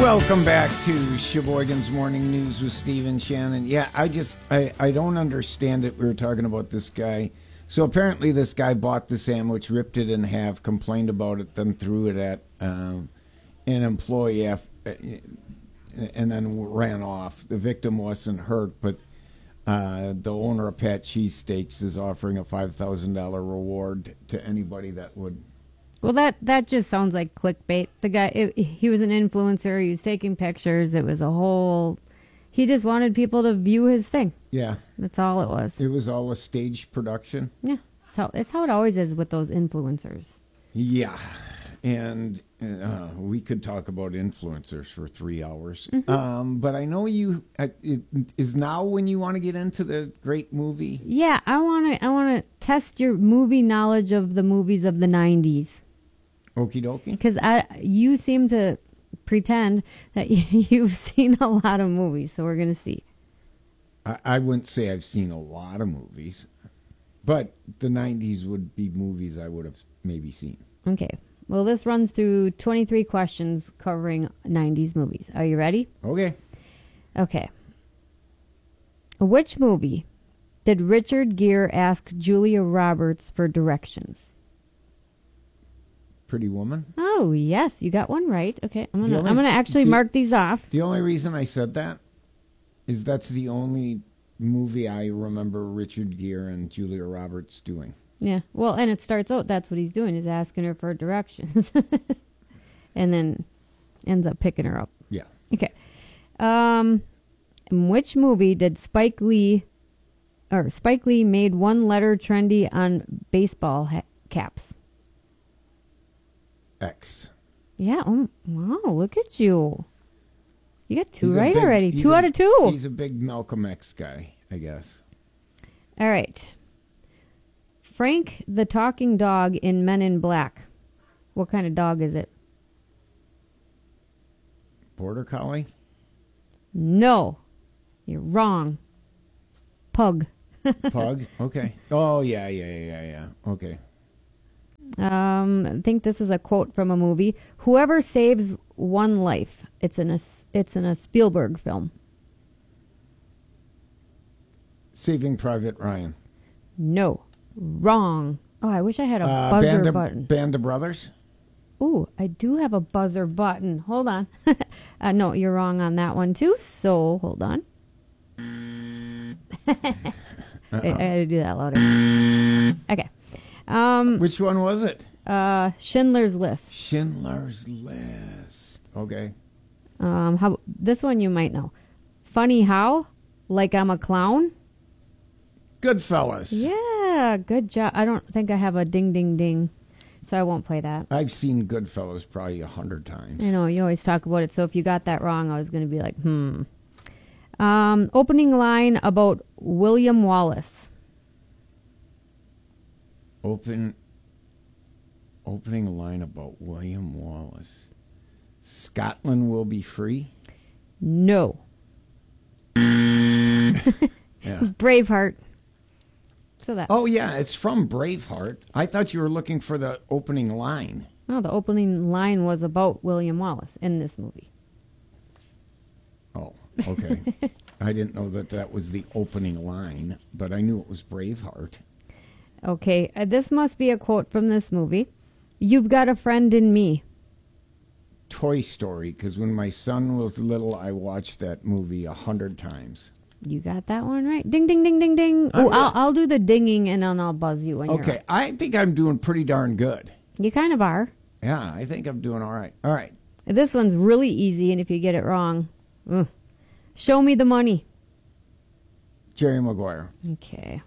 Welcome back to Sheboygan's Morning News with Steve and Shannon. Yeah, I don't understand it. We were talking about this guy. So apparently this guy bought the sandwich, ripped it in half, complained about it, then threw it at an employee and then ran off. The victim wasn't hurt, but the owner of Pat Cheese Steaks is offering a $5,000 reward to anybody that would. Well, that just sounds like clickbait. The guy, he was an influencer. He was taking pictures. It was a whole. He just wanted people to view his thing. Yeah, that's all it was. It was all a staged production. Yeah, it's how it always is with those influencers. Yeah, and we could talk about influencers for 3 hours. Mm-hmm. But I know you is now when you want to get into the great movie. Yeah, I want to test your movie knowledge of the movies of the 90s. Okie dokie. Because you seem to pretend that you've seen a lot of movies, so we're going to see. I wouldn't say I've seen a lot of movies, but the 90s would be movies I would have maybe seen. Okay. Well, this runs through 23 questions covering 90s movies. Are you ready? Okay. Okay. Which movie did Richard Gere ask Julia Roberts for directions? Pretty Woman. Oh, yes, you got one right. Okay, I'm gonna actually mark these off. The only reason I said that is that's the only movie I remember Richard Gere and Julia Roberts doing. Yeah, well, and it starts out that's what he's doing, is asking her for directions, and then ends up picking her up. Yeah. Okay. In which movie did Spike Lee made one letter trendy on baseball caps? X. Yeah. Oh, wow. Look at you. You got two right already. 2 out of 2. He's a big Malcolm X guy, I guess. All right. Frank the talking dog in Men in Black. What kind of dog is it? Border Collie? No. You're wrong. Pug. Pug? Okay. Oh, yeah. Okay. I think this is a quote from a movie. Whoever saves one life. It's in a Spielberg film. Saving Private Ryan. No. Wrong. Oh, I wish I had a buzzer button. Band of Brothers? Ooh, I do have a buzzer button. Hold on. No, you're wrong on that one too. So hold on. I had to do that louder. Okay. Which one was it? Schindler's List. Schindler's List. Okay. This one you might know. Funny How? Like I'm a Clown? Goodfellas. Yeah, good job. I don't think I have a ding, ding, ding, so I won't play that. I've seen Goodfellas probably 100 times. I know, you always talk about it, so if you got that wrong, I was going to be like, Opening line about William Wallace. Opening line about William Wallace. Scotland will be free? No. Yeah. Braveheart. Oh, yeah, it's from Braveheart. I thought you were looking for the opening line. No, the opening line was about William Wallace in this movie. Oh, okay. I didn't know that was the opening line, but I knew it was Braveheart. Okay, this must be a quote from this movie. You've got a friend in me. Toy Story, because when my son was little, I watched that movie 100 times. You got that one right. Ding, ding, ding, ding, ding. Oh, I'll do the dinging, and then I'll buzz you when you're Okay, I think I'm doing pretty darn good. You kind of are. Yeah, I think I'm doing all right. All right. This one's really easy, and if you get it wrong, show me the money. Jerry Maguire. Okay.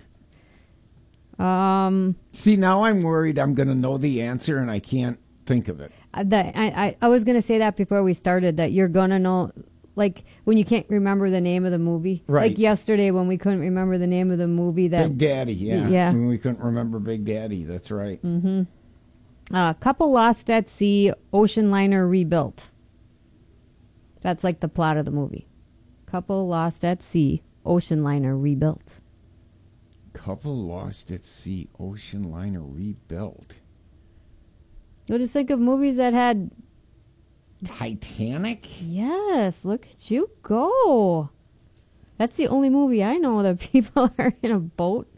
See, now I'm worried I'm going to know the answer, and I can't think of it. I was going to say that before we started, that you're going to know, like when you can't remember the name of the movie. Right. Like yesterday when we couldn't remember the name of the movie. Big Daddy, yeah. Yeah. When we couldn't remember Big Daddy, that's right. Mm-hmm. Couple lost at sea, ocean liner rebuilt. That's like the plot of the movie. Couple lost at sea, ocean liner rebuilt. Couple lost at sea, ocean liner rebuilt. You'll just think of movies that had Titanic? Yes, look at you go. That's the only movie I know that people are in a boat.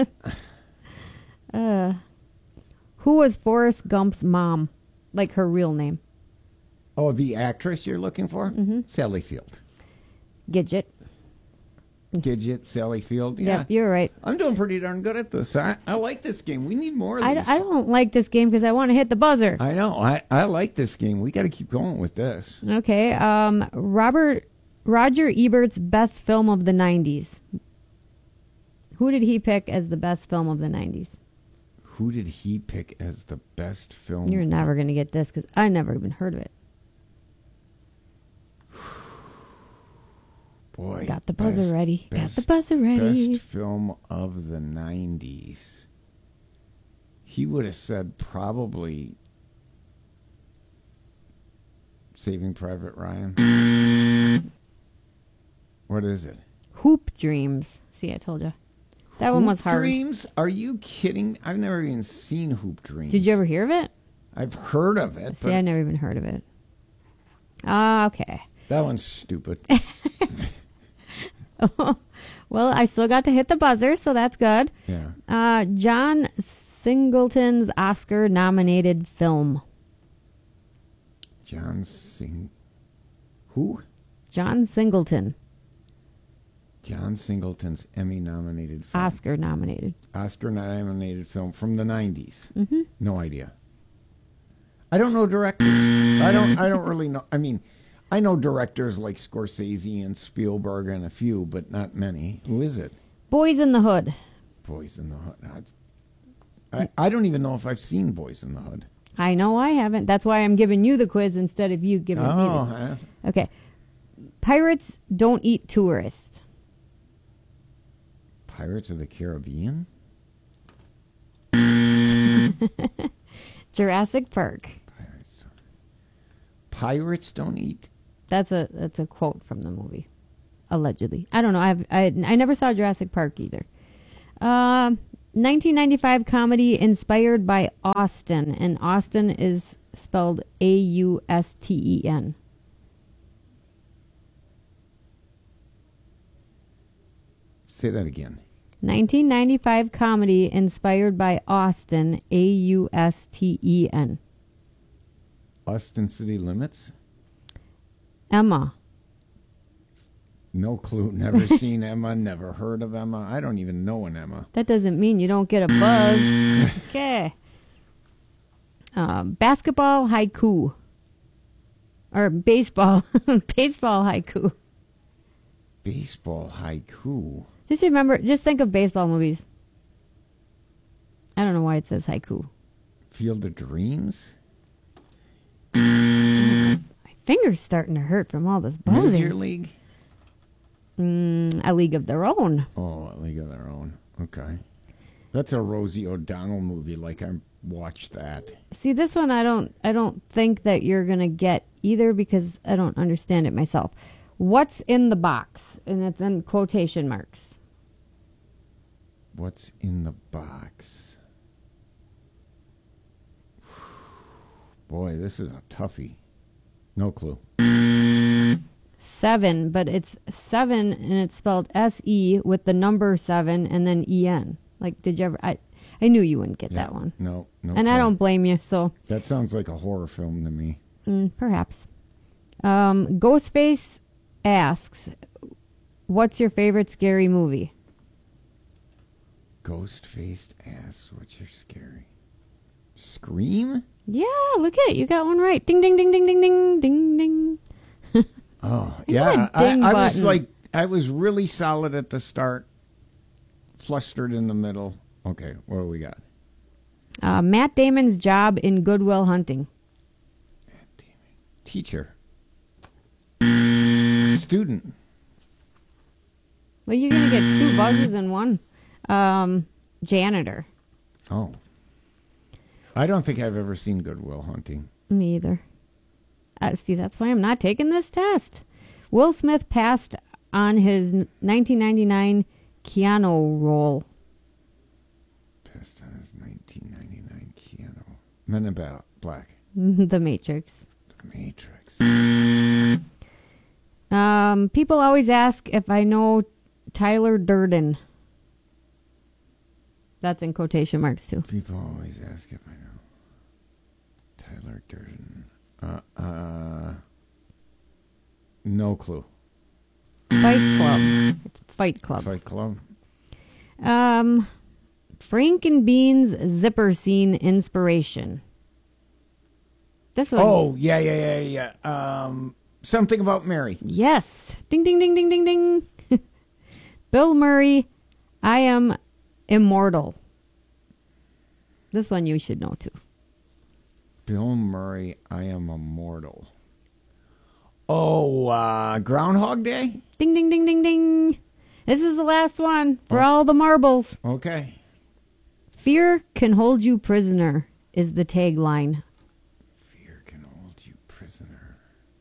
Who was Forrest Gump's mom? Like her real name. Oh, the actress you're looking for? Mm-hmm. Sally Field. Gidget. Gidget, Sally Field. Yeah, Yep, you're right. I'm doing pretty darn good at this. I like this game. We need more of I these. don't like this game because I want to hit the buzzer. I know. I like this game. We got to keep going with this. Okay. Roger Ebert's best film of the 90s. Who did he pick as the best film of the 90s? Who did he pick as the best film? You're never going to get this because I never even heard of it. Boy. Got the buzzer ready. Best Best film of the 90s. He would have said probably Saving Private Ryan. What is it? Hoop Dreams. See, I told you. That one was hard. Hoop Dreams? Are you kidding? I've never even seen Hoop Dreams. Did you ever hear of it? I've heard of it. See, I never even heard of it. Okay. That one's stupid. Well, I still got to hit the buzzer, so that's good. Yeah. John Singleton's Oscar-nominated film. Who? John Singleton. John Singleton's Emmy-nominated film. Oscar-nominated. Oscar-nominated film from the 90s. Mm-hmm. No idea. I don't know directors. I don't really know. I mean, I know directors like Scorsese and Spielberg and a few, but not many. Who is it? Boys in the Hood. Boys in the Hood. I don't even know if I've seen Boys in the Hood. I know I haven't. That's why I'm giving you the quiz instead of you giving me the... Okay. Pirates don't eat tourists. Pirates of the Caribbean? Jurassic Park. Pirates don't eat. That's a quote from the movie, allegedly. I don't know. I never saw Jurassic Park either. 1995 comedy inspired by Austin, and Austin is spelled Austen. Say that again. 1995 comedy inspired by Austin, Austen. Austin City Limits? Emma. No clue. Never seen Emma. Never heard of Emma. I don't even know an Emma. That doesn't mean you don't get a buzz. Okay. Basketball haiku. Or baseball. Baseball haiku. Baseball haiku. Just think of baseball movies. I don't know why it says haiku. Field of Dreams? My finger's starting to hurt from all this buzzing. Major League? A League of Their Own. Oh, A League of Their Own. Okay. That's a Rosie O'Donnell movie. Like, I watched that. See, this one I don't think that you're going to get either because I don't understand it myself. What's in the box? And it's in quotation marks. What's in the box? Boy, this is a toughie. No clue. 7, but it's 7 and it's spelled S-E with the number 7 and then E-N. Like, did you ever... I knew you wouldn't get that one. No. And clue. I don't blame you, so... That sounds like a horror film to me. Perhaps. Ghostface asks, what's your favorite scary movie? Ghost-faced ass. What's your scary? Scream? Yeah, look at it. You got one right. Ding, ding, ding, ding, ding, ding, ding, ding. Oh, yeah. I was really solid at the start. Flustered in the middle. Okay, what do we got? Matt Damon's job in Good Will Hunting. Matt Damon. Teacher. Student. Well, you're going to get 2 buzzes in one. Janitor. Oh. I don't think I've ever seen Good Will Hunting. Me either. See, that's why I'm not taking this test. Will Smith passed on his 1999 Keanu role. Passed on his 1999 Keanu. Men in Black. The Matrix. Matrix. People always ask if I know Tyler Durden. That's in quotation marks, too. People always ask if I know Tyler Durden. No clue. Fight Club. It's Fight Club. Fight Club. Frank and Bean's zipper scene inspiration. This one. Oh, yeah. Something About Mary. Yes. Ding, ding, ding, ding, ding, ding. Bill Murray, I Am Immortal. This one you should know, too. Bill Murray, I Am Immortal. Oh, Groundhog Day? Ding, ding, ding, ding, ding. This is the last one for all the marbles. Okay. Fear can hold you prisoner is the tagline. Fear can hold you prisoner.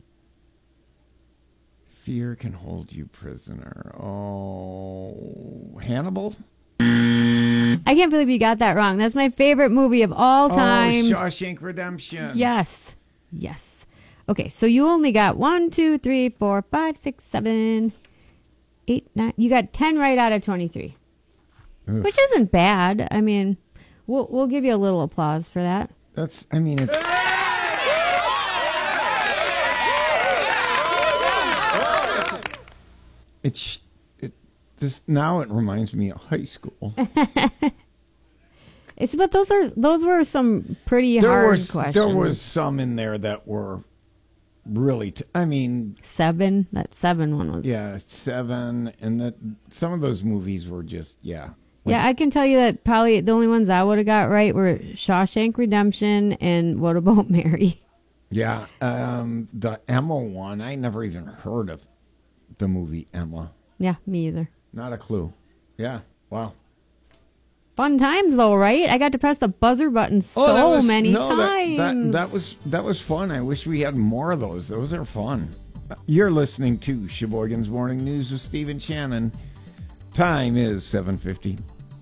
Fear can hold you prisoner. Oh, Hannibal? I can't believe you got that wrong. That's my favorite movie of all time. Oh, Shawshank Redemption. Yes. Okay, so you only got 1, 2, 3, 4, 5, 6, 7, 8, 9. You got 10 right out of 23. Oof. Which isn't bad. I mean, we'll give you a little applause for that. It's now it reminds me of high school. But those were some pretty hard questions. There was some in there that were really, 7. That 7 one was. Yeah, 7, and some of those movies were just Yeah, I can tell you that probably the only ones I would have got right were Shawshank Redemption and What About Mary? Yeah, the Emma one, I never even heard of the movie Emma. Yeah, me either. Not a clue. Yeah, wow. Fun times though, right? I got to press the buzzer button many times. That was fun. I wish we had more of those. Those are fun. You're listening to Sheboygan's Morning News with Stephen Shannon. Time is 7:50.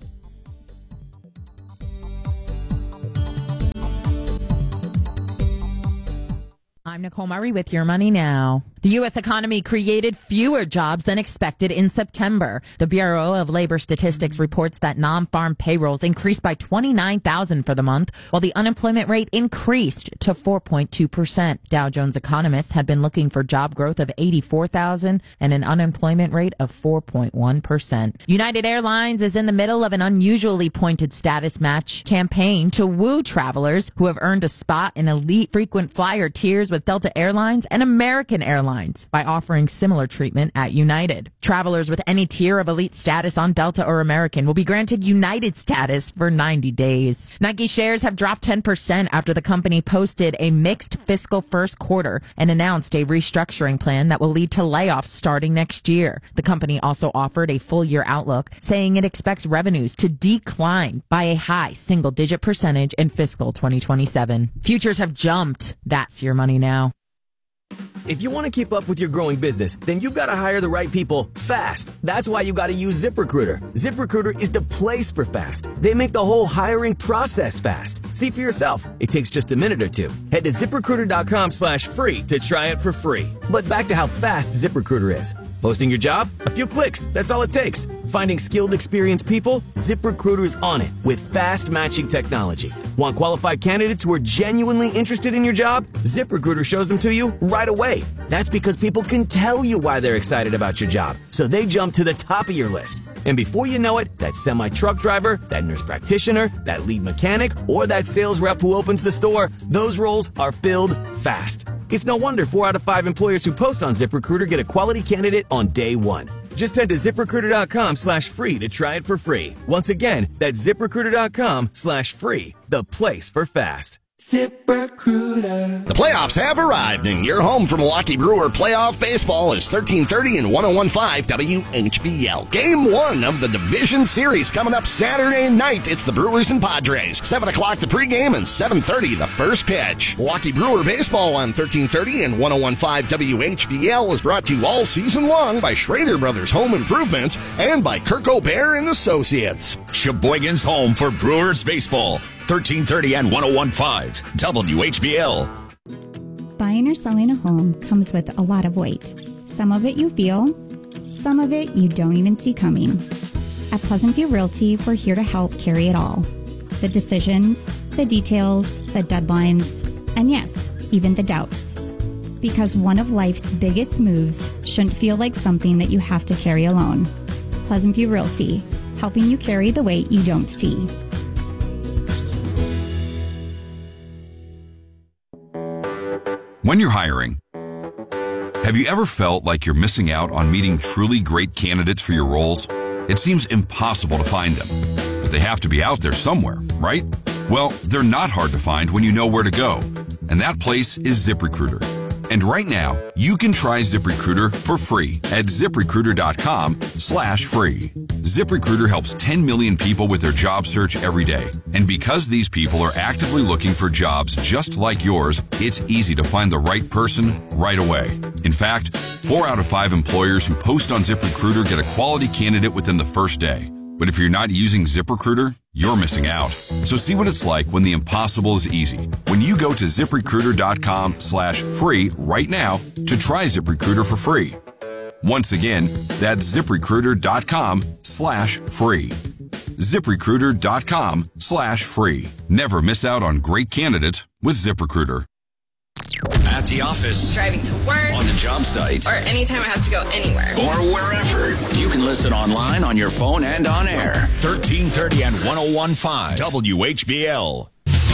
I'm Nicole Murray with Your Money Now. The U.S. economy created fewer jobs than expected in September. The Bureau of Labor Statistics reports that non-farm payrolls increased by 29,000 for the month, while the unemployment rate increased to 4.2%. Dow Jones economists had been looking for job growth of 84,000 and an unemployment rate of 4.1%. United Airlines is in the middle of an unusually pointed status match campaign to woo travelers who have earned a spot in elite frequent flyer tiers with Delta Airlines and American Airlines by offering similar treatment at United. Travelers with any tier of elite status on Delta or American will be granted United status for 90 days. Nike shares have dropped 10% after the company posted a mixed fiscal first quarter and announced a restructuring plan that will lead to layoffs starting next year. The company also offered a full-year outlook, saying it expects revenues to decline by a high single-digit percentage in fiscal 2027. Futures have jumped. That's Your Money Now. If you want to keep up with your growing business, then you've got to hire the right people fast. That's why you got to use ZipRecruiter. ZipRecruiter is the place for fast. They make the whole hiring process fast. See for yourself. It takes just a minute or two. Head to ZipRecruiter.com/free to try it for free. But back to how fast ZipRecruiter is. Posting your job? A few clicks. That's all it takes. Finding skilled, experienced people? ZipRecruiter is on it with fast matching technology. Want qualified candidates who are genuinely interested in your job? ZipRecruiter shows them to you right away. That's because people can tell you why they're excited about your job, so they jump to the top of your list. And before you know it, that semi-truck driver, that nurse practitioner, that lead mechanic, or that sales rep who opens the store, those roles are filled fast. It's no wonder 4 out of 5 employers who post on ZipRecruiter get a quality candidate on day one. Just head to ZipRecruiter.com/free to try it for free. Once again, that's ZipRecruiter.com/free, the place for fast. ZipRecruiter. The playoffs have arrived, and your home for Milwaukee Brewer playoff baseball is 1330 and 101.5 WHBL. Game 1 of the Division Series coming up Saturday night. It's the Brewers and Padres. 7 o'clock the pregame and 7:30 the first pitch. Milwaukee Brewer baseball on 1330 and 101.5 WHBL is brought to you all season long by Schrader Brothers Home Improvements and by Kirk O'Bear and Associates. Sheboygan's home for Brewers baseball. 1330 and 101.5 WHBL. Buying or selling a home comes with a lot of weight. Some of it you feel, some of it you don't even see coming. At Pleasant View Realty, we're here to help carry it all. The decisions, the details, the deadlines, and yes, even the doubts. Because one of life's biggest moves shouldn't feel like something that you have to carry alone. Pleasant View Realty, helping you carry the weight you don't see. When you're hiring, have you ever felt like you're missing out on meeting truly great candidates for your roles? It seems impossible to find them, but they have to be out there somewhere, right? Well, they're not hard to find when you know where to go, and that place is ZipRecruiter. And right now, you can try ZipRecruiter for free at ZipRecruiter.com/free. ZipRecruiter helps 10 million people with their job search every day. And because these people are actively looking for jobs just like yours, it's easy to find the right person right away. In fact, 4 out of 5 employers who post on ZipRecruiter get a quality candidate within the first day. But if you're not using ZipRecruiter, you're missing out. So see what it's like when the impossible is easy. When you go to ZipRecruiter.com/free right now to try ZipRecruiter for free. Once again, that's ZipRecruiter.com/free. ZipRecruiter.com/free. Never miss out on great candidates with ZipRecruiter. At the office, driving to work, on the job site, or anytime I have to go anywhere, or wherever. You can listen online, on your phone, and on air. 1330 and 101.5 WHBL.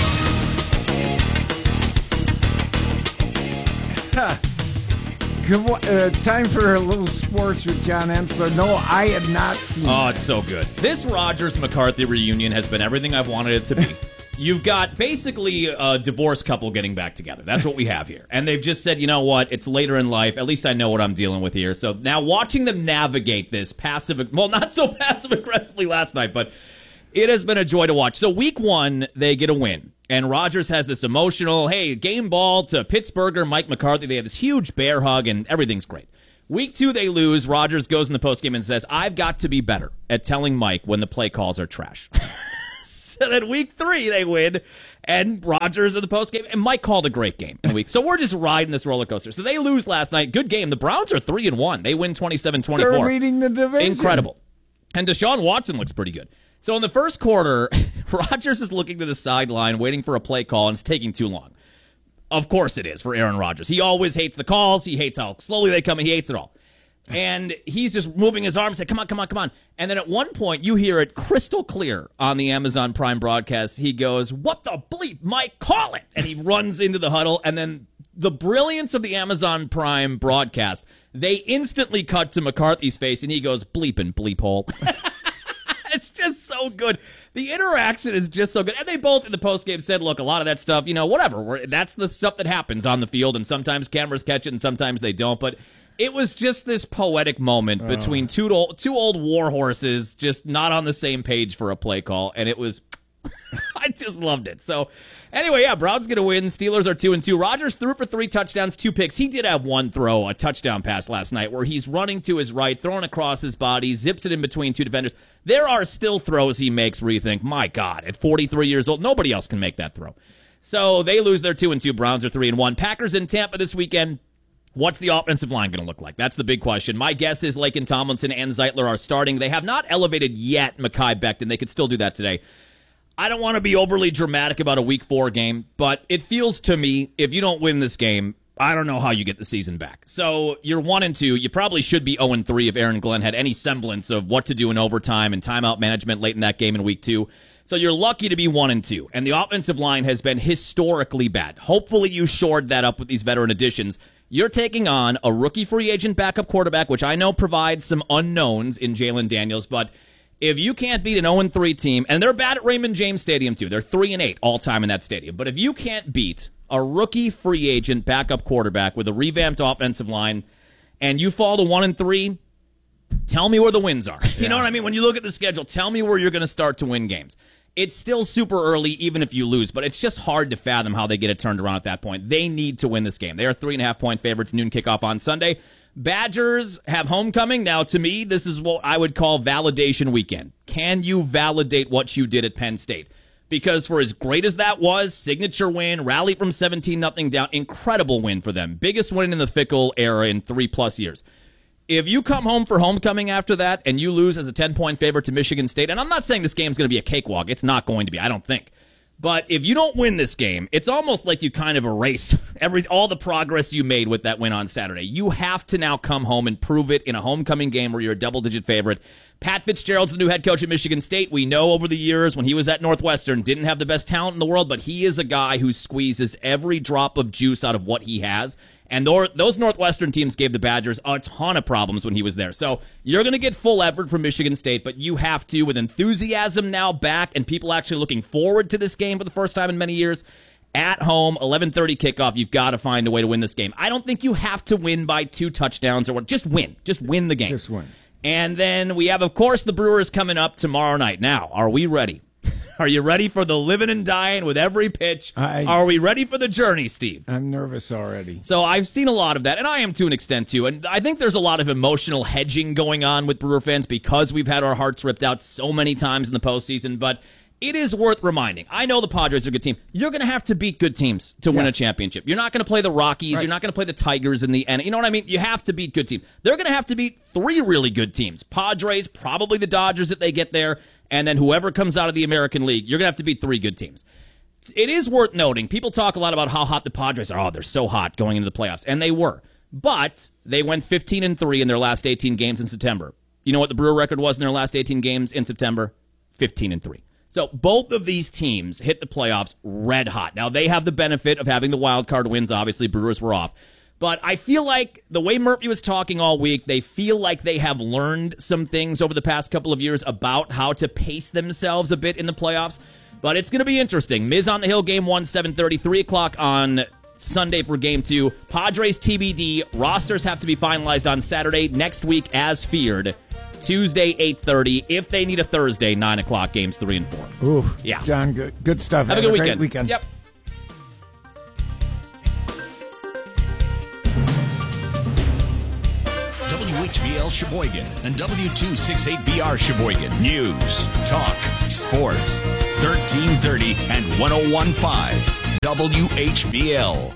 Time for a little sports with John Ensler. No, I have not seen it. Oh, it's so good. This Rogers-McCarthy reunion has been everything I've wanted it to be. You've got basically a divorced couple getting back together. That's what we have here. And they've just said, you know what, it's later in life. At least I know what I'm dealing with here. So now watching them navigate this not so passive-aggressively last night, but it has been a joy to watch. So week 1, they get a win. And Rogers has this emotional, hey, game ball to Pittsburgher, Mike McCarthy. They have this huge bear hug, and everything's great. Week 2, they lose. Rogers goes in the postgame and says, I've got to be better at telling Mike when the play calls are trash. And then week 3, they win, and Rogers in the postgame, and Mike called a great game in week. So we're just riding this roller coaster. So they lose last night. Good game. The Browns are 3-1. They win 27-24. They're leading the division. Incredible. And Deshaun Watson looks pretty good. So in the first quarter, Rodgers is looking to the sideline, waiting for a play call, and it's taking too long. Of course it is for Aaron Rodgers. He always hates the calls. He hates how slowly they come, and he hates it all. And he's just moving his arms, saying, come on. And then at one point, you hear it crystal clear on the Amazon Prime broadcast. He goes, what the bleep, Mike, call it! And he runs into the huddle. And then the brilliance of the Amazon Prime broadcast, they instantly cut to McCarthy's face, and he goes, bleepin', bleep hole. It's just so good. The interaction is just so good. And they both in the postgame said, look, a lot of that stuff, whatever. That's the stuff that happens on the field, and sometimes cameras catch it and sometimes they don't. But it was just this poetic moment between two old war horses just not on the same page for a play call, and it was I just loved it. So anyway, yeah, Browns going to win. Steelers are 2-2. Rodgers threw for 3 touchdowns, 2 picks. He did have one throw, a touchdown pass last night where he's running to his right, throwing across his body, zips it in between 2 defenders. There are still throws he makes where you think, my God, at 43 years old, nobody else can make that throw. So they lose their 2-2. Browns are 3-1. Packers in Tampa this weekend. What's the offensive line going to look like? That's the big question. My guess is Laken Tomlinson and Zeitler are starting. They have not elevated yet Mekhi Becton. They could still do that today. I don't want to be overly dramatic about a Week 4 game, but it feels to me, if you don't win this game, I don't know how you get the season back. So you're 1-2. You probably should be 0-3 if Aaron Glenn had any semblance of what to do in overtime and timeout management late in that game in Week 2. So you're lucky to be 1-2. And the offensive line has been historically bad. Hopefully you shored that up with these veteran additions. You're taking on a rookie free agent backup quarterback, which I know provides some unknowns in Jalen Daniels, but if you can't beat an 0-3 team, and they're bad at Raymond James Stadium too, they're 3-8 all time in that stadium, but if you can't beat a rookie free agent backup quarterback with a revamped offensive line, and you fall to 1-3, tell me where the wins are. You know what I mean? When you look at the schedule, tell me where you're going to start to win games. It's still super early, even if you lose, but it's just hard to fathom how they get it turned around at that point. They need to win this game. They are 3.5-point favorites, noon kickoff on Sunday. Badgers have homecoming. Now, to me, this is what I would call validation weekend. Can you validate what you did at Penn State? Because for as great as that was, signature win, rally from 17-0 down, incredible win for them. Biggest win in the Fickell era in 3+ years. If you come home for homecoming after that and you lose as a 10-point favorite to Michigan State, and I'm not saying this game's going to be a cakewalk. It's not going to be, I don't think. But if you don't win this game, it's almost like you kind of erased all the progress you made with that win on Saturday. You have to now come home and prove it in a homecoming game where you're a double-digit favorite. Pat Fitzgerald's the new head coach at Michigan State. We know over the years when he was at Northwestern, didn't have the best talent in the world, but he is a guy who squeezes every drop of juice out of what he has. And those Northwestern teams gave the Badgers a ton of problems when he was there. So you're going to get full effort from Michigan State, but you have to, with enthusiasm now back and people actually looking forward to this game for the first time in many years, at home, 11:30 kickoff, you've got to find a way to win this game. I don't think you have to win by 2 touchdowns or what. Just win. Just win the game. Just win. And then we have, of course, the Brewers coming up tomorrow night. Now, are we ready? Are you ready for the living and dying with every pitch? Are we ready for the journey, Steve? I'm nervous already. So I've seen a lot of that, and I am to an extent too. And I think there's a lot of emotional hedging going on with Brewer fans because we've had our hearts ripped out so many times in the postseason. But it is worth reminding. I know the Padres are a good team. You're going to have to beat good teams to win a championship. You're not going to play the Rockies. Right. You're not going to play the Tigers in the end. You know what I mean? You have to beat good teams. They're going to have to beat 3 really good teams. Padres, probably the Dodgers if they get there. And then whoever comes out of the American League, you're going to have to beat 3 good teams. It is worth noting, people talk a lot about how hot the Padres are. Oh, they're so hot going into the playoffs. And they were. But they went 15-3 in their last 18 games in September. You know what the Brewer record was in their last 18 games in September? 15-3. So both of these teams hit the playoffs red hot. Now, they have the benefit of having the wild card wins. Obviously, Brewers were off. But I feel like the way Murphy was talking all week, they feel like they have learned some things over the past couple of years about how to pace themselves a bit in the playoffs. But it's going to be interesting. Miz on the Hill, Game 1, 7:30, 3 o'clock on Sunday for Game 2. Padres TBD. Rosters have to be finalized on Saturday. Next week, as feared, Tuesday, 8:30. If they need a Thursday, 9 o'clock, Games 3 and 4. Ooh, yeah. John, good stuff. Have a good great weekend. Yep. WHBL Sheboygan and W268BR Sheboygan. News, talk, sports. 1330 and 101.5 WHBL.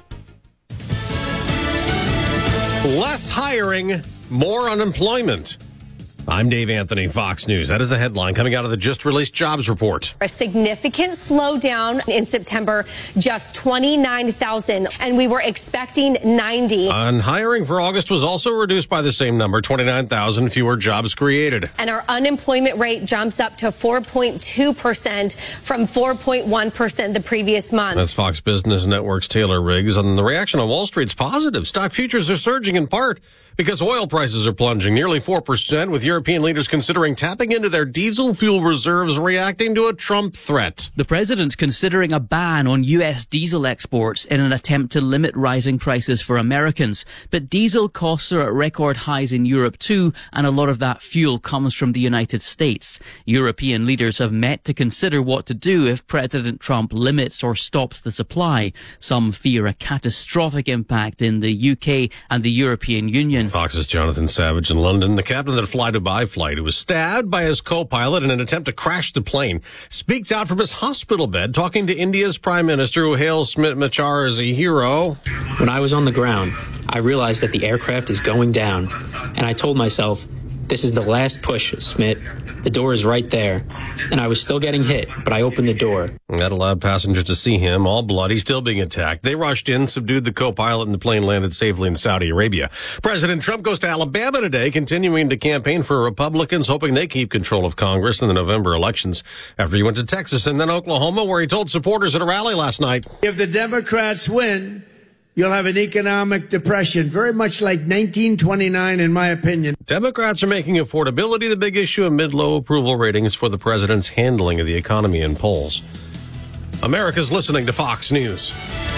Less hiring, more unemployment. I'm Dave Anthony, Fox News. That is the headline coming out of the just-released jobs report. A significant slowdown in September, just 29,000, and we were expecting 90. And hiring for August was also reduced by the same number, 29,000 fewer jobs created. And our unemployment rate jumps up to 4.2% from 4.1% the previous month. That's Fox Business Network's Taylor Riggs. And the reaction on Wall Street's positive. Stock futures are surging in part because oil prices are plunging nearly 4%, with European leaders considering tapping into their diesel fuel reserves, reacting to a Trump threat. The president's considering a ban on U.S. diesel exports in an attempt to limit rising prices for Americans. But diesel costs are at record highs in Europe too, and a lot of that fuel comes from the United States. European leaders have met to consider what to do if President Trump limits or stops the supply. Some fear a catastrophic impact in the UK and the European Union. Fox's Jonathan Savage in London. The captain of the Fly-Dubai flight, who was stabbed by his co-pilot in an attempt to crash the plane, speaks out from his hospital bed, talking to India's Prime Minister, who hails Smit Machar as a hero. When I was on the ground, I realized that the aircraft is going down, and I told myself, this is the last push, Smit. The door is right there. And I was still getting hit, but I opened the door. That allowed passengers to see him, all bloody, still being attacked. They rushed in, subdued the co-pilot, and the plane landed safely in Saudi Arabia. President Trump goes to Alabama today, continuing to campaign for Republicans, hoping they keep control of Congress in the November elections, after he went to Texas and then Oklahoma, where he told supporters at a rally last night. If the Democrats win, you'll have an economic depression, very much like 1929, in my opinion. Democrats are making affordability the big issue amid low approval ratings for the president's handling of the economy in polls. America's listening to Fox News.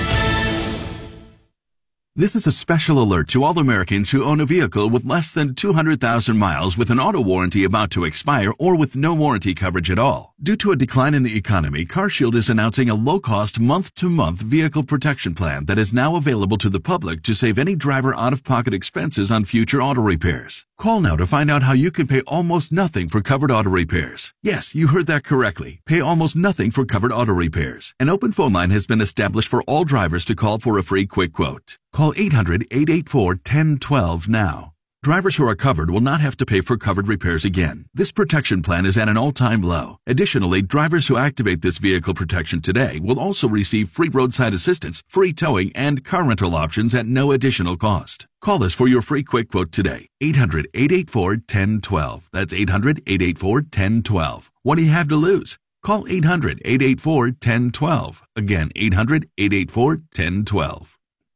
This is a special alert to all Americans who own a vehicle with less than 200,000 miles with an auto warranty about to expire or with no warranty coverage at all. Due to a decline in the economy, CarShield is announcing a low-cost month-to-month vehicle protection plan that is now available to the public to save any driver out-of-pocket expenses on future auto repairs. Call now to find out how you can pay almost nothing for covered auto repairs. Yes, you heard that correctly. Pay almost nothing for covered auto repairs. An open phone line has been established for all drivers to call for a free quick quote. Call 800-884-1012 now. Drivers who are covered will not have to pay for covered repairs again. This protection plan is at an all-time low. Additionally, drivers who activate this vehicle protection today will also receive free roadside assistance, free towing, and car rental options at no additional cost. Call us for your free quick quote today. 800-884-1012. That's 800-884-1012. What do you have to lose? Call 800-884-1012. Again, 800-884-1012.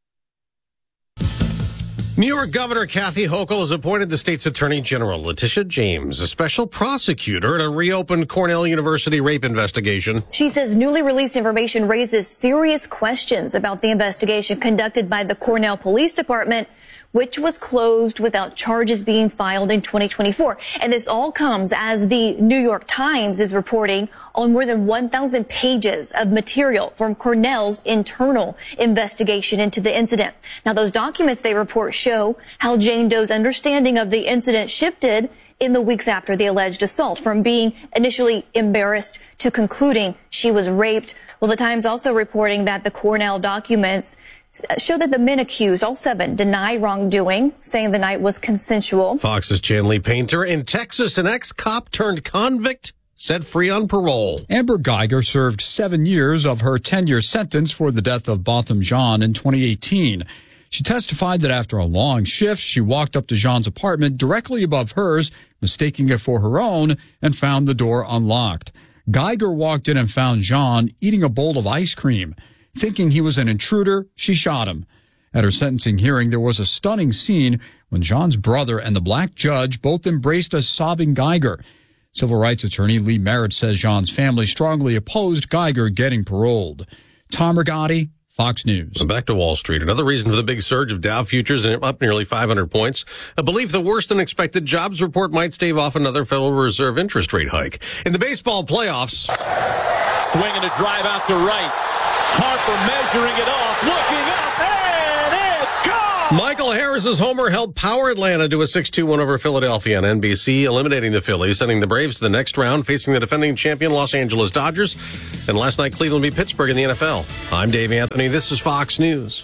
New York Governor Kathy Hochul has appointed the state's Attorney General, Letitia James, a special prosecutor in a reopened Cornell University rape investigation. She says newly released information raises serious questions about the investigation conducted by the Cornell Police Department, which was closed without charges being filed in 2024. And this all comes as the New York Times is reporting on more than 1,000 pages of material from Cornell's internal investigation into the incident. Now, those documents they report show how Jane Doe's understanding of the incident shifted in the weeks after the alleged assault, from being initially embarrassed to concluding she was raped. Well, the Times also reporting that the Cornell documents show that the men accused, all 7, deny wrongdoing, saying the night was consensual. Fox's Chanley Painter. In Texas, an ex-cop turned convict set free on parole. Amber Geiger served 7 years of her 10-year sentence for the death of Botham Jean in 2018. She testified that after a long shift, she walked up to Jean's apartment directly above hers, mistaking it for her own, and found the door unlocked. Geiger walked in and found Jean eating a bowl of ice cream. Thinking he was an intruder, she shot him. At her sentencing hearing, there was a stunning scene when Jean's brother and the black judge both embraced a sobbing Geiger. Civil rights attorney Lee Merritt says Jean's family strongly opposed Geiger getting paroled. Tom Rigotti, Fox News. Back to Wall Street. Another reason for the big surge of Dow futures and up nearly 500 points. A belief the worse than expected jobs report might stave off another Federal Reserve interest rate hike. In the baseball playoffs. Swinging a drive out to right. Harper measuring it off, looking up, and it's gone! Michael Harris's homer helped power Atlanta to a 6-2 win over Philadelphia on NBC, eliminating the Phillies, sending the Braves to the next round, facing the defending champion Los Angeles Dodgers. And last night, Cleveland beat Pittsburgh in the NFL. I'm Dave Anthony. This is Fox News.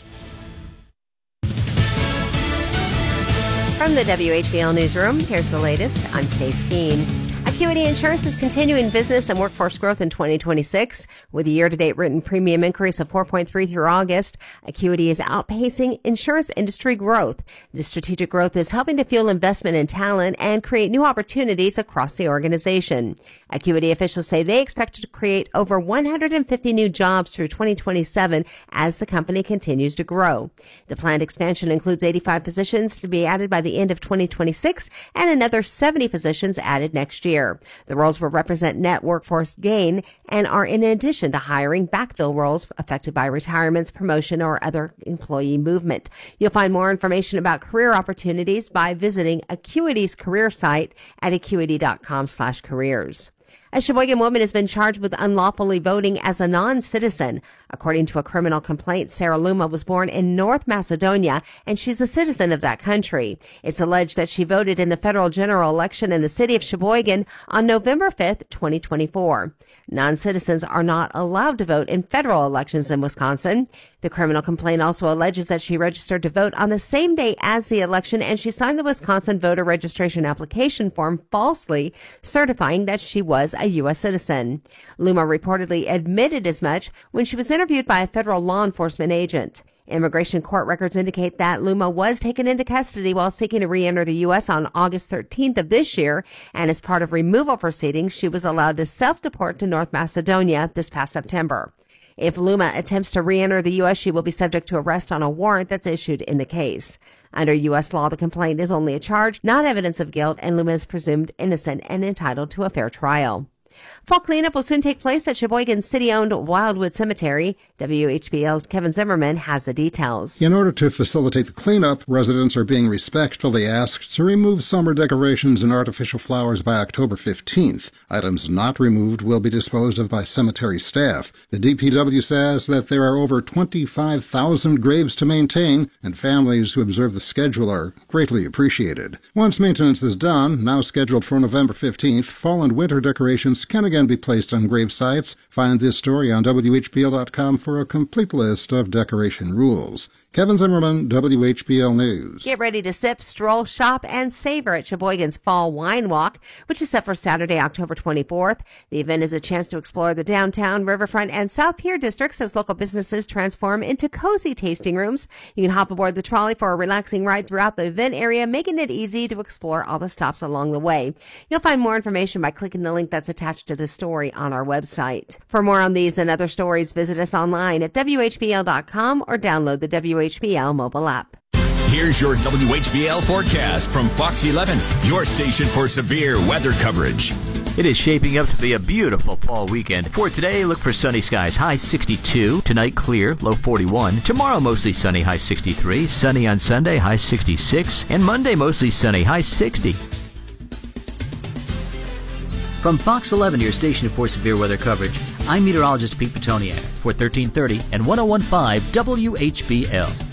From the WHBL Newsroom, here's the latest. I'm Stace Keene. Acuity Insurance is continuing business and workforce growth in 2026. With a year-to-date written premium increase of 4.3 through August, Acuity is outpacing insurance industry growth. This strategic growth is helping to fuel investment in talent and create new opportunities across the organization. Acuity officials say they expect to create over 150 new jobs through 2027 as the company continues to grow. The planned expansion includes 85 positions to be added by the end of 2026 and another 70 positions added next year. The roles will represent net workforce gain and are in addition to hiring backfill roles affected by retirements, promotion, or other employee movement. You'll find more information about career opportunities by visiting Acuity's career site at acuity.com/careers. A Sheboygan woman has been charged with unlawfully voting as a non-citizen. According to a criminal complaint, Sarah Luma was born in North Macedonia, and she's a citizen of that country. It's alleged that she voted in the federal general election in the city of Sheboygan on November 5th, 2024. Non-citizens are not allowed to vote in federal elections in Wisconsin. The criminal complaint also alleges that she registered to vote on the same day as the election, and she signed the Wisconsin voter registration application form falsely, certifying that she was a U.S. citizen. Luma reportedly admitted as much when she was interviewed by a federal law enforcement agent. Immigration court records indicate that Luma was taken into custody while seeking to re-enter the U.S. on August 13th of this year, and as part of removal proceedings, she was allowed to self-deport to North Macedonia this past September. If Luma attempts to re-enter the U.S., she will be subject to arrest on a warrant that's issued in the case. Under U.S. law, the complaint is only a charge, not evidence of guilt, and Luma is presumed innocent and entitled to a fair trial. Fall cleanup will soon take place at Sheboygan's city-owned Wildwood Cemetery. WHBL's Kevin Zimmerman has the details. In order to facilitate the cleanup, residents are being respectfully asked to remove summer decorations and artificial flowers by October 15th. Items not removed will be disposed of by cemetery staff. The DPW says that there are over 25,000 graves to maintain, and families who observe the schedule are greatly appreciated. Once maintenance is done, now scheduled for November 15th, fall and winter decorations can again be placed on grave sites. Find this story on WHBL.com for a complete list of decoration rules. Kevin Zimmerman, WHBL News. Get ready to sip, stroll, shop, and savor at Sheboygan's Fall Wine Walk, which is set for Saturday, October 24th. The event is a chance to explore the downtown, riverfront, and South Pier districts as local businesses transform into cozy tasting rooms. You can hop aboard the trolley for a relaxing ride throughout the event area, making it easy to explore all the stops along the way. You'll find more information by clicking the link that's attached to this story on our website. For more on these and other stories, visit us online at WHBL.com or download the WHBL mobile app. Here's your WHBL forecast from Fox 11, your station for severe weather coverage. It is shaping up to be a beautiful fall weekend. For today, look for sunny skies, high 62. Tonight, clear, low 41. Tomorrow, mostly sunny, high 63. Sunny on Sunday, high 66. And Monday, mostly sunny, high 60. From Fox 11, your station for severe weather coverage, I'm meteorologist Pete Petoniak for 1330 and 1015 WHBL.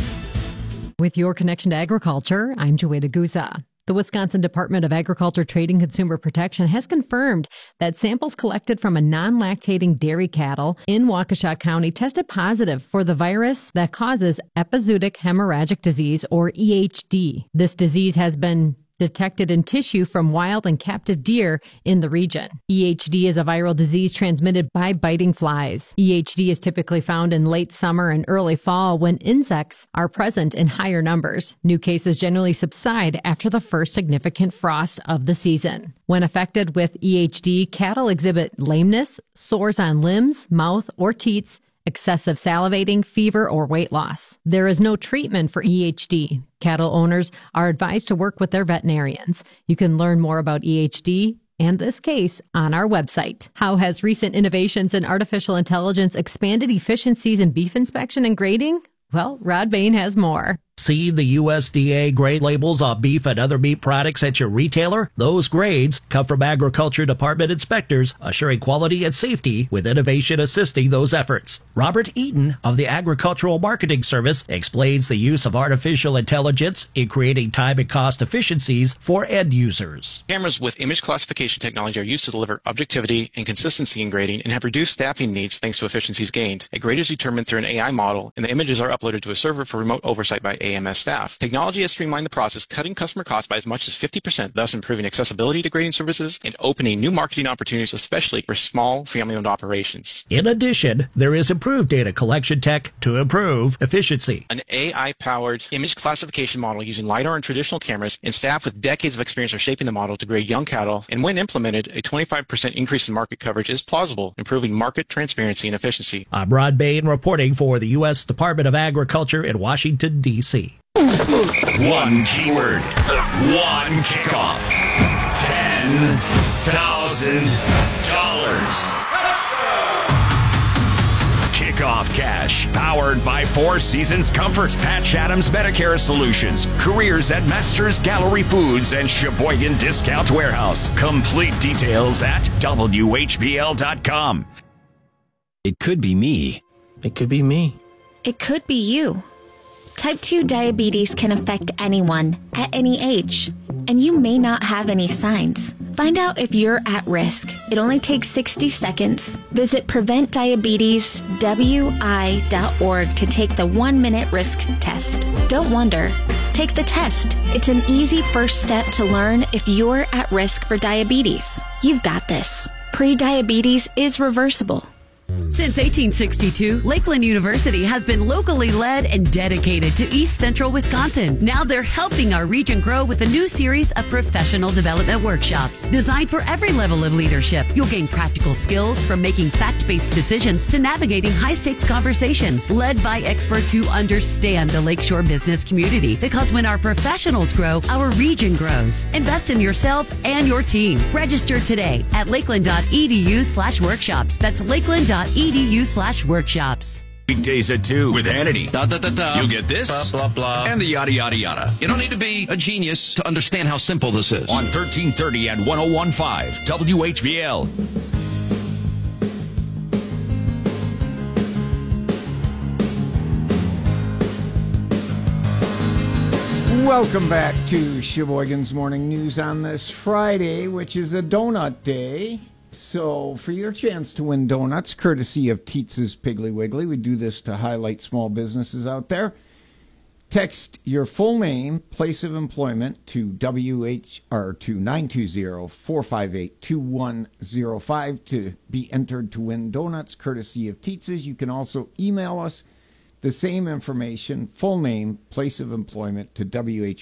With your connection to agriculture, I'm Joanna Guza. The Wisconsin Department of Agriculture, Trade, and Consumer Protection has confirmed that samples collected from a non-lactating dairy cattle in Waukesha County tested positive for the virus that causes epizootic hemorrhagic disease, or EHD. This disease has been detected in tissue from wild and captive deer in the region. EHD is a viral disease transmitted by biting flies. EHD is typically found in late summer and early fall when insects are present in higher numbers. New cases generally subside after the first significant frost of the season. When affected with EHD, cattle exhibit lameness, sores on limbs, mouth, or teats, excessive salivating, fever, or weight loss. There is no treatment for EHD. Cattle owners are advised to work with their veterinarians. You can learn more about EHD and this case on our website. How has recent innovations in artificial intelligence expanded efficiencies in beef inspection and grading? Well, Rod Bain has more. See the USDA grade labels on beef and other meat products at your retailer? Those grades come from Agriculture Department inspectors, assuring quality and safety with innovation assisting those efforts. Robert Eaton of the Agricultural Marketing Service explains the use of artificial intelligence in creating time and cost efficiencies for end users. Cameras with image classification technology are used to deliver objectivity and consistency in grading and have reduced staffing needs thanks to efficiencies gained. A grade is determined through an AI model, and the images are uploaded to a server for remote oversight by AMS staff. Technology has streamlined the process, cutting customer costs by as much as 50%, thus improving accessibility to grading services and opening new marketing opportunities, especially for small family-owned operations. In addition, there is improved data collection tech to improve efficiency. An AI-powered image classification model using LiDAR and traditional cameras, and staff with decades of experience are shaping the model to grade young cattle, and when implemented, a 25% increase in market coverage is plausible, improving market transparency and efficiency. I'm Rod Bain reporting for the U.S. Department of Agriculture in Washington, D.C. One keyword, one kickoff, $10,000. Kickoff Cash, powered by Four Seasons Comfort, Patch Adams Medicare Solutions, careers at Masters Gallery Foods and Sheboygan Discount Warehouse. Complete details at WHBL.com. It could be me. It could be me. It could be you. Type 2 diabetes can affect anyone at any age, and you may not have any signs. Find out if you're at risk. It only takes 60 seconds. Visit PreventDiabetesWI.org to take the 1-minute risk test. Don't wonder. Take the test. It's an easy first step to learn if you're at risk for diabetes. You've got this. Pre-diabetes is reversible. Since 1862, Lakeland University has been locally led and dedicated to East Central Wisconsin. Now they're helping our region grow with a new series of professional development workshops designed for every level of leadership. You'll gain practical skills from making fact-based decisions to navigating high-stakes conversations led by experts who understand the Lakeshore business community. Because when our professionals grow, our region grows. Invest in yourself and your team. Register today at lakeland.edu/workshops. That's lakeland.edu/workshops. Weekdays at 2 with Hannity. You get this, blah, blah, blah. and the yada, yada, yada. You don't need to be a genius to understand how simple this is. On 1330 and 101.5 WHBL. Welcome back to Sheboygan's Morning News on this Friday, which is a donut day. So for your chance to win donuts, courtesy of Tietz's Piggly Wiggly, we do this to highlight small businesses out there. Text your full name, place of employment to to 920-458-2105 to be entered to win donuts, courtesy of Tietz's. You can also email us the same information, full name, place of employment, to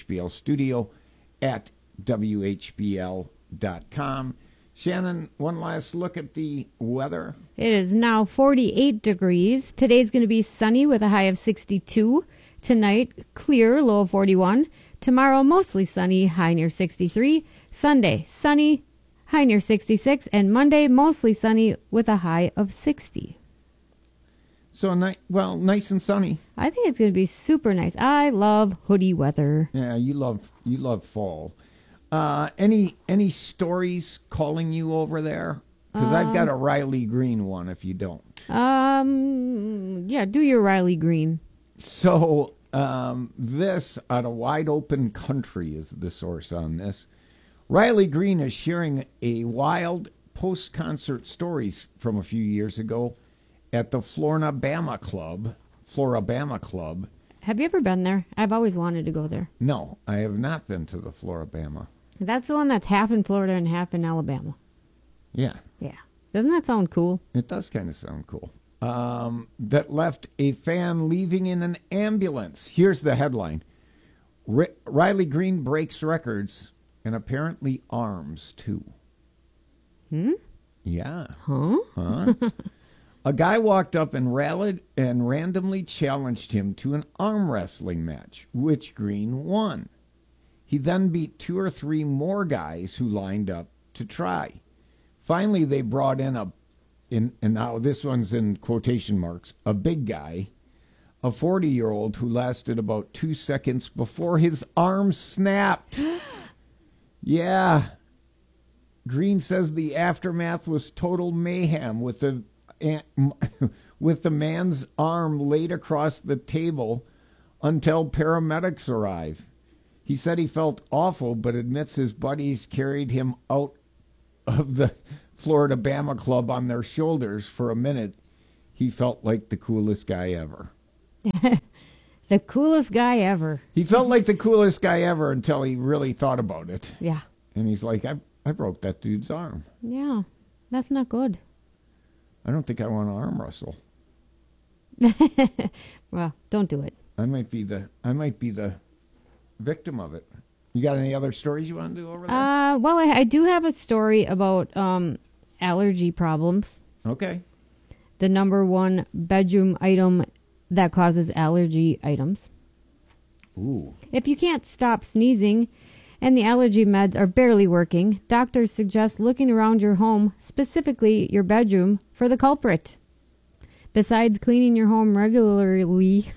WHBL@WHBL.com. Shannon, one last look at the weather. It is now 48 degrees. Today's going to be sunny with a high of 62. Tonight, clear, low of 41. Tomorrow, mostly sunny, high near 63. Sunday, sunny, high near 66. And Monday, mostly sunny with a high of 60. So, nice and sunny. I think it's going to be super nice. I love hoodie weather. Yeah, you love fall. Any stories calling you over there? Because I've got a Riley Green one. If you don't, yeah, do your Riley Green. So, this out of Wide Open Country is the source on this. Riley Green is sharing a wild post-concert stories from a few years ago at the Florabama Club. Have you ever been there? I've always wanted to go there. No, I have not been to the Florabama. That's the one that's half in Florida and half in Alabama. Yeah. Yeah. Doesn't that sound cool? It does kind of sound cool. That left a fan leaving in an ambulance. Here's the headline. Riley Green breaks records and apparently arms, too. Yeah. Huh? A guy walked up and rallied and randomly challenged him to an arm wrestling match, which Green won. He then beat 2 or 3 more guys who lined up to try. Finally, they brought in and now this one's in quotation marks, a big guy, a 40-year-old who lasted about 2 seconds before his arm snapped. Yeah. Green says the aftermath was total mayhem with the man's arm laid across the table until paramedics arrive. He said he felt awful, but admits his buddies carried him out of the Florabama Club on their shoulders. For a minute, he felt like the coolest guy ever. The coolest guy ever. He felt like the coolest guy ever until he really thought about it. Yeah. And he's like, I broke that dude's arm. Yeah, that's not good. I don't think I want to arm wrestle. Well, don't do it. I might be the victim of it. You got any other stories you want to do over there? Well, I do have a story about allergy problems. Okay. The number one bedroom item that causes allergy items. Ooh. If you can't stop sneezing and the allergy meds are barely working, doctors suggest looking around your home, specifically your bedroom, for the culprit. Besides cleaning your home regularly,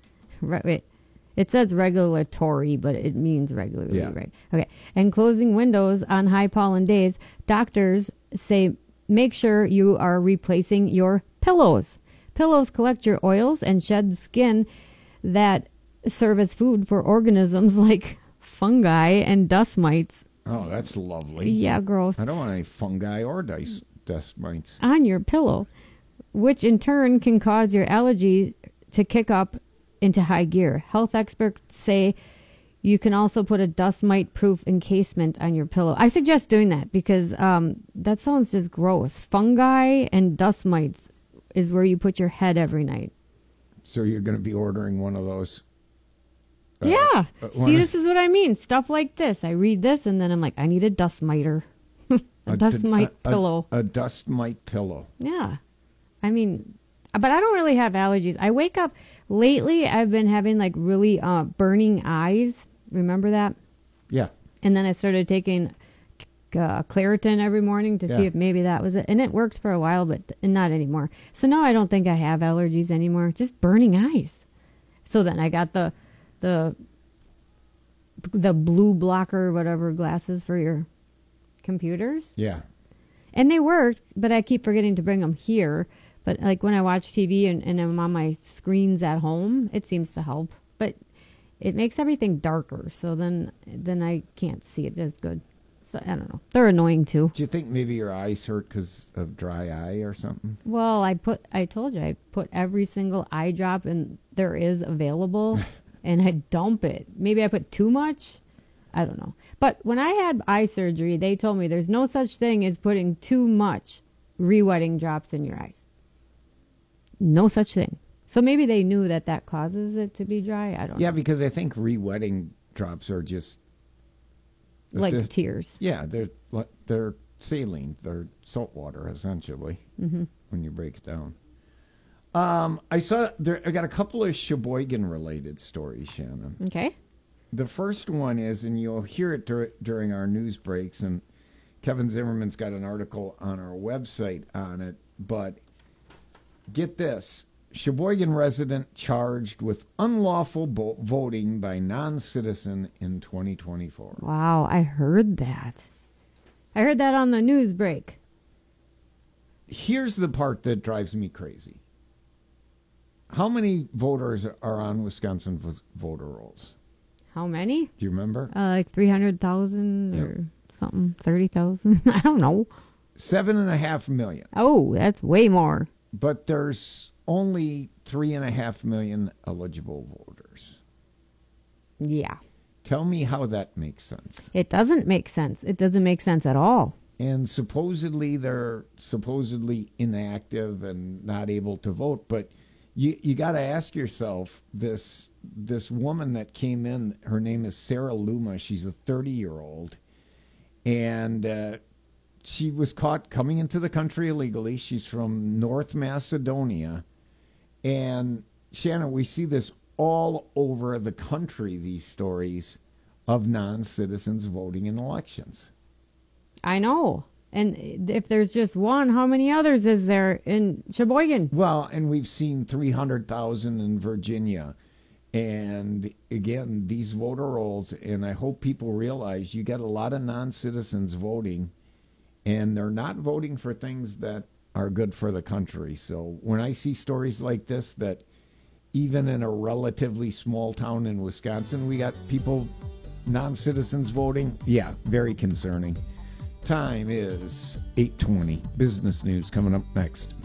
it says regulatory, but it means regularly, right? Okay. And closing windows on high pollen days, doctors say make sure you are replacing your pillows. Pillows collect your oils and shed skin that serve as food for organisms like fungi and dust mites. Oh, that's lovely. Yeah, gross. I don't want any fungi or dust mites on your pillow, which in turn can cause your allergy to kick up into high gear. Health experts say you can also put a dust mite proof encasement on your pillow. I suggest doing that because that sounds just gross. Fungi and dust mites. is where you put your head every night. So you're going to be ordering one of those? Yeah. See, this is what I mean. Stuff like this. I read this, and then I'm like, I need a dust miter. a dust mite pillow. A dust mite pillow. Yeah. I mean, but I don't really have allergies. I wake up, lately I've been having like really burning eyes. Remember that? Yeah. And then I started taking Claritin every morning to see if maybe that was it. And it worked for a while, but not anymore. So now I don't think I have allergies anymore. Just burning eyes. So then I got the blue blocker, whatever, glasses for your computers. Yeah. And they worked, but I keep forgetting to bring them here. But like when I watch TV and I'm on my screens at home, it seems to help. But it makes everything darker, so then I can't see it as good. So I don't know. They're annoying too. Do you think maybe your eyes hurt because of dry eye or something? Well, I told you I put every single eye drop and there is available, and I dump it. Maybe I put too much. I don't know. But when I had eye surgery, they told me there's no such thing as putting too much re-wetting drops in your eyes. No such thing. So maybe they knew that causes it to be dry. I don't know. Yeah, because I think re-wetting drops are just like tears. Yeah, they're saline. They're salt water, essentially, when you break it down. I got a couple of Sheboygan-related stories, Shannon. Okay. The first one is, and you'll hear it during our news breaks, and Kevin Zimmerman's got an article on our website on it, but get this. Sheboygan resident charged with unlawful voting by non-citizen in 2024. Wow, I heard that. I heard that on the news break. Here's the part that drives me crazy. How many voters are on Wisconsin voter rolls? How many? Do you remember? Like 300,000 or something, 30,000. I don't know. 7.5 million. Oh, that's way more. But there's only 3.5 million eligible voters. Yeah. Tell me how that makes sense. It doesn't make sense. It doesn't make sense at all. And supposedly they're inactive and not able to vote. But you got to ask yourself, this woman that came in, her name is Sarah Luma. She's a 30-year-old. And she was caught coming into the country illegally. She's from North Macedonia. And, Shannon, we see this all over the country, these stories of non-citizens voting in elections. I know. And if there's just one, how many others is there in Sheboygan? Well, and we've seen 300,000 in Virginia. And, again, these voter rolls, and I hope people realize you got a lot of non-citizens voting, and they're not voting for things that are good for the country. So when I see stories like this, that even in a relatively small town in Wisconsin, we got people, non-citizens voting, yeah, very concerning. Time is 8:20. Business news coming up next.